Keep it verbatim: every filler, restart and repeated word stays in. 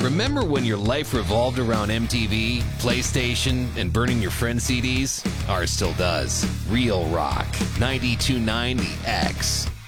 Remember when your life revolved around M T V, PlayStation, and burning your friends' C Ds? Ours still does. Real Rock, ninety-two point nine The X.